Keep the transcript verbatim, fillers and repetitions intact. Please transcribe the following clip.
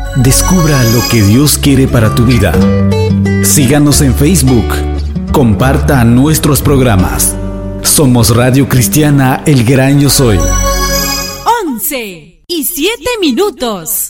Descubra lo que Dios quiere para tu vida. Síganos en Facebook. Comparta nuestros programas. Somos Radio Cristiana El Gran Yo Soy. once y siete minutos.